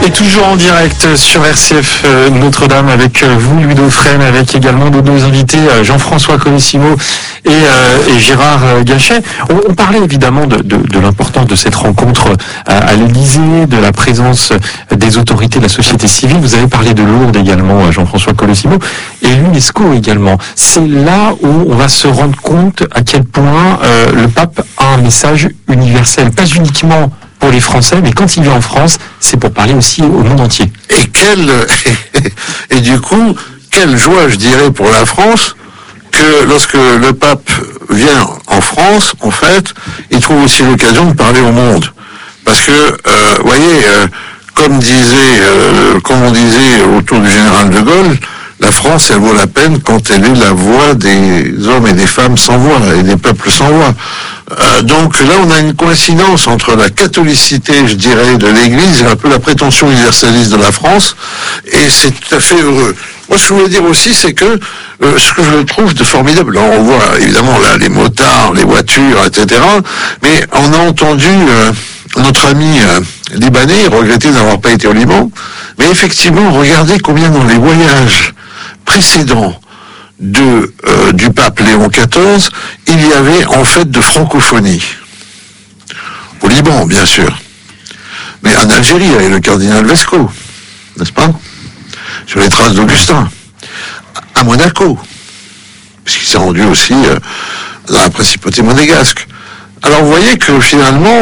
est toujours en direct sur RCF Notre-Dame avec vous, Louis Dauphren, avec également nos invités Jean-François Colosimo et Gérard Gachet. On parlait évidemment de l'importance de cette rencontre à l'Élysée, de la présence des autorités de la société civile. Vous avez parlé de Lourdes également, Jean-François Colosimo, et l'UNESCO également. C'est là où on va se rendre compte à quel point le pape a un message universel, pas uniquement pour les Français, mais quand il vient en France, c'est pour parler aussi au monde entier. Et du coup, quelle joie, je dirais, pour la France, que lorsque le pape vient en France, en fait, il trouve aussi l'occasion de parler au monde. Parce que, voyez, comme on disait autour du général de Gaulle, la France, elle vaut la peine quand elle est la voix des hommes et des femmes sans voix, et des peuples sans voix. Donc là, on a une coïncidence entre la catholicité, je dirais, de l'Église et un peu la prétention universaliste de la France, et c'est tout à fait heureux. Moi, ce que je voulais dire aussi, c'est que ce que je trouve de formidable, là, on voit évidemment là les motards, les voitures, etc., mais on a entendu notre ami libanais regretter d'avoir pas été au Liban, mais effectivement, regardez combien dans les voyages précédents du pape Léon XIV, il y avait en fait de francophonie. Au Liban, bien sûr. Mais en Algérie, avec le cardinal Vesco, n'est-ce pas? Sur les traces d'Augustin. À Monaco, puisqu'il s'est rendu aussi dans la principauté monégasque. Alors vous voyez que finalement,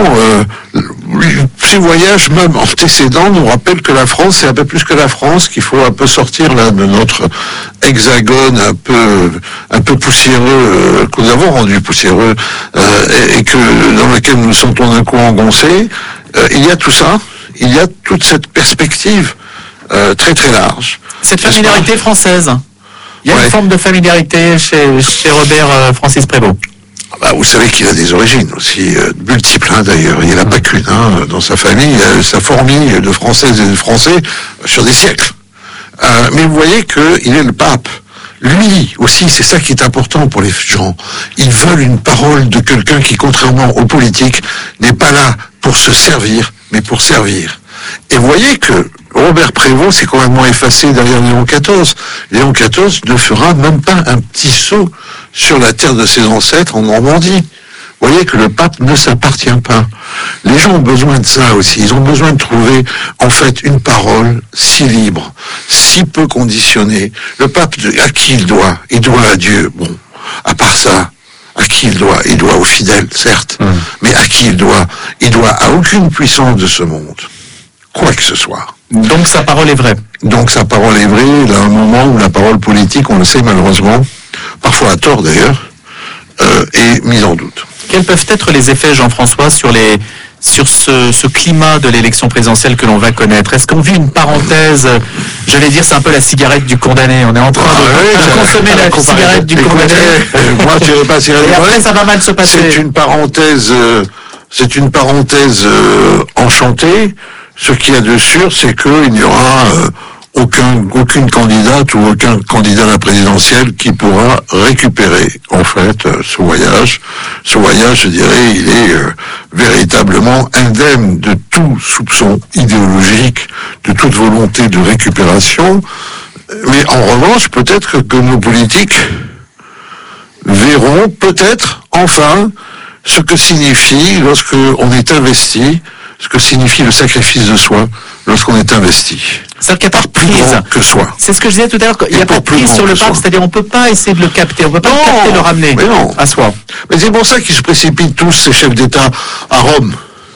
ces voyages même antécédents nous rappellent que la France, c'est un peu plus que la France, qu'il faut un peu sortir là de notre hexagone un peu poussiéreux, que nous avons rendu poussiéreux, et que dans lequel nous nous sentons d'un coup engoncés. Il y a tout ça, il y a toute cette perspective très très large. Cette familiarité française. Il y a une forme de familiarité chez Robert Francis Prévost. Bah, vous savez qu'il a des origines aussi multiples, d'ailleurs. Il n'a pas qu'une. Dans sa famille, sa fourmille de Françaises et de Français sur des siècles. Mais vous voyez qu'il est le pape. Lui aussi, c'est ça qui est important pour les gens. Ils veulent une parole de quelqu'un qui, contrairement aux politiques, n'est pas là pour se servir, mais pour servir. Et vous voyez que Robert Prévost s'est complètement effacé derrière Léon XIV. Léon XIV ne fera même pas un petit saut sur la terre de ses ancêtres en Normandie. Vous voyez que le pape ne s'appartient pas. Les gens ont besoin de ça aussi. Ils ont besoin de trouver, en fait, une parole si libre, si peu conditionnée. Le pape, à qui il doit? Il doit à Dieu. Bon, à part ça, à qui il doit? Il doit aux fidèles, certes. Mais à qui il doit? Il doit à aucune puissance de ce monde. Quoi que ce soit. Donc sa parole est vraie. Donc sa parole est vraie, il y a un moment où la parole politique, on le sait malheureusement, parfois à tort d'ailleurs, est mise en doute. Quels peuvent être les effets, Jean-François, sur ce climat de l'élection présidentielle que l'on va connaître? Est-ce qu'on vit une parenthèse, j'allais dire c'est un peu la cigarette du condamné, on est en train de consommer la cigarette du condamné. Moi je dirais pas cigarette du condamné. Et après ça va mal se passer. C'est une parenthèse enchantée. Ce qu'il y a de sûr, c'est qu'il n'y aura aucune candidate ou aucun candidat à la présidentielle qui pourra récupérer, en fait, ce voyage. Ce voyage, je dirais, il est véritablement indemne de tout soupçon idéologique, de toute volonté de récupération. Mais en revanche, peut-être que nos politiques verront peut-être, enfin, ce que signifie lorsqu'on est investi, ce que signifie le sacrifice de soi lorsqu'on est investi. C'est-à-dire qu'il n'y a pas de prise. Que soi. C'est ce que je disais tout à l'heure, il n'y a pas de prise sur le pape, c'est-à-dire on ne peut pas essayer de le capter, on ne peut pas le capter, le ramener à soi. Mais c'est pour ça qu'ils se précipitent tous, ces chefs d'État, à Rome.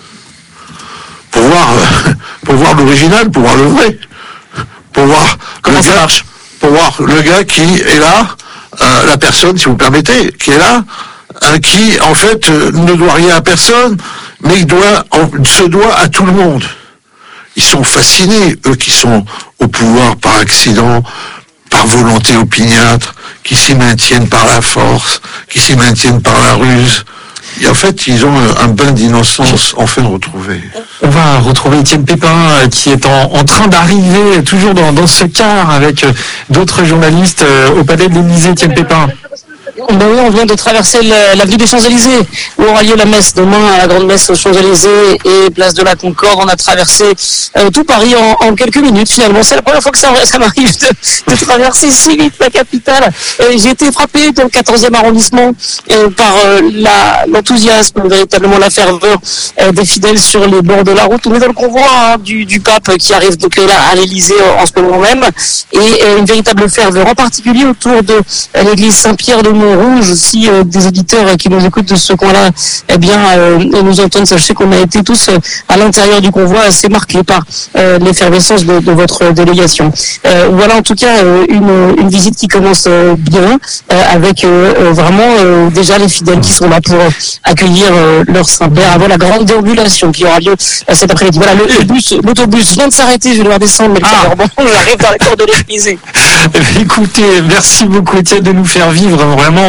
Pour voir l'original, pour voir le vrai. Pour voir comment ça marche. Pour voir le gars qui est là, la personne, si vous permettez, qui est là, qui, en fait, ne doit rien à personne, mais se doit à tout le monde. Ils sont fascinés, eux qui sont au pouvoir par accident, par volonté opiniâtre, qui s'y maintiennent par la force, qui s'y maintiennent par la ruse. Et en fait, ils ont un bain d'innocence enfin retrouvé. On va retrouver Étienne Pépin qui est en train d'arriver, toujours dans ce car avec d'autres journalistes au palais de l'Élysée. Étienne Pépin. Ben oui, on vient de traverser l'avenue des Champs-Élysées, où aura lieu la messe demain, la grande messe aux Champs-Élysées et place de la Concorde. On a traversé tout Paris en quelques minutes finalement. C'est la première fois que ça m'arrive de traverser si vite la capitale. J'ai été frappé dans le 14e arrondissement par l'enthousiasme, véritablement la ferveur des fidèles sur les bords de la route. On est dans le convoi du pape qui arrive donc là à l'Élysée en ce moment même, et une véritable ferveur, en particulier autour de l'église Saint-Pierre de Montrouge. Aussi des auditeurs qui nous écoutent de ce coin-là, eh bien, nous entendent. Sachez qu'on a été tous à l'intérieur du convoi assez marqués par l'effervescence de votre délégation. Voilà en tout cas une visite qui commence bien, avec vraiment déjà les fidèles qui sont là pour accueillir leur Saint-Père avant la grande déambulation qui aura lieu cet après-midi. Voilà, l'autobus vient de s'arrêter, je vais devoir descendre, mais bon, j'arrive dans la cour de l'Élysée. Écoutez, merci beaucoup Étienne de nous faire vivre vraiment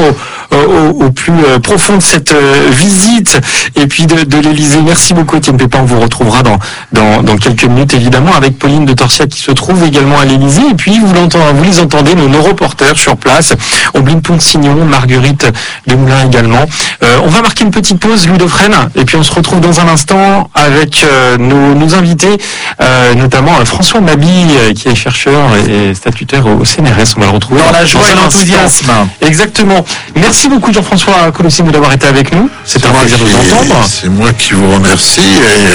au plus profond de cette visite et puis de l'Élysée. Merci beaucoup Étienne Pépin, on vous retrouvera dans quelques minutes évidemment avec Pauline de Torcia qui se trouve également à l'Élysée, et puis vous les entendez, nos reporters sur place, Ombline Ponsignon, Marguerite Demoulin également. On va marquer une petite pause, Louis Dauphren, et puis on se retrouve dans un instant avec nos invités, notamment François Mabille qui est chercheur et statutaire au CNRS. On va le retrouver dans la joie et l'enthousiasme. Exactement. Merci beaucoup Jean-François Colossimo d'avoir été avec nous. C'est un plaisir de vous entendre. C'est moi qui vous remercie, et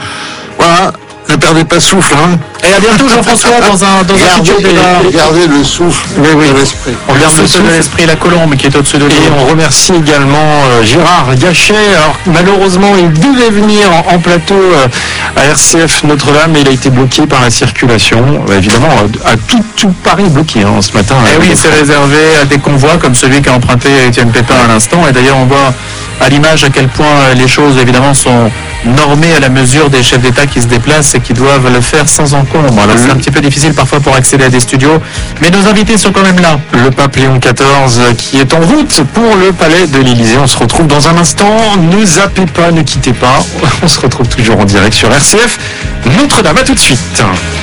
voilà, ne perdez pas souffle, hein. Et à bientôt Jean-François dans un futur débat. Gardez le souffle de l'esprit. On garde le souffle de l'esprit, la colombe qui est au-dessus de nous. Et on remercie également Gérard Gachet. Alors malheureusement il devait venir en plateau à RCF Notre-Dame, mais il a été bloqué par la circulation. Évidemment, à tout Paris bloqué ce matin. Et oui, c'est réservé à des convois comme celui qu'a emprunté Étienne Pépin à l'instant. Et d'ailleurs on voit à l'image à quel point les choses évidemment sont normées à la mesure des chefs d'État qui se déplacent et qui doivent le faire sans encombre. Alors c'est un petit peu difficile parfois pour accéder à des studios, mais nos invités sont quand même là. Le pape Léon XIV qui est en route pour le palais de l'Élysée. On se retrouve dans un instant. Ne zappez pas, ne quittez pas. On se retrouve toujours en direct sur RCF Notre-Dame. À tout de suite.